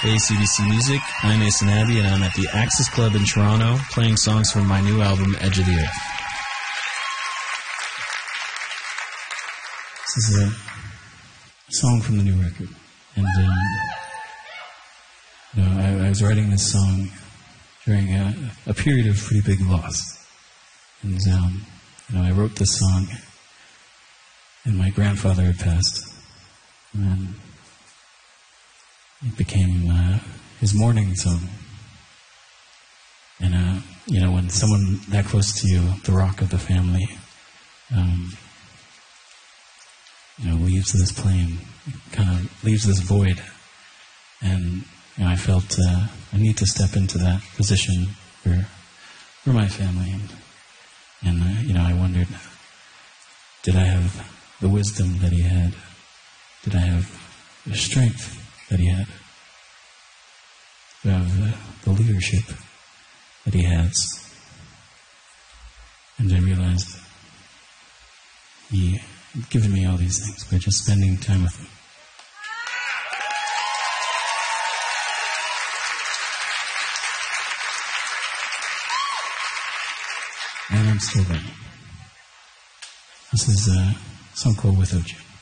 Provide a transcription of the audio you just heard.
Hey CBC Music, I'm Mason Abbey and I'm at the Axis Club in Toronto playing songs from my new album, Edge of the Earth. This is a song from the new record. And I was writing this song during a period of pretty big loss. And I wrote this song and my grandfather had passed. And then it became his mourning song. And, when someone that close to you, the rock of the family, leaves this plane, kind of leaves this void. And, I felt I need to step into that position for my family. And I wondered, did I have the wisdom that he had? Did I have the strength that he had? Do I have the leadership that he has? And I realized he had given me all these things by just spending time with him. And I'm still there. This is a song called Without You.